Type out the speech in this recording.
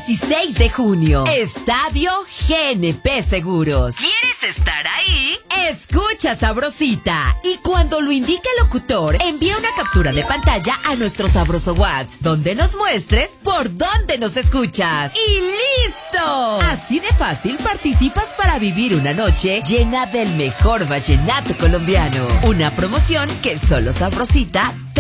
16 de junio. Estadio GNP Seguros. ¿Quieres estar ahí? Escucha Sabrosita. Y cuando lo indique el locutor, envía una captura de pantalla a nuestro sabroso WhatsApp, donde nos muestres por dónde nos escuchas. ¡Y listo! Así de fácil participas para vivir una noche llena del mejor vallenato colombiano. Una promoción que solo Sabrosita te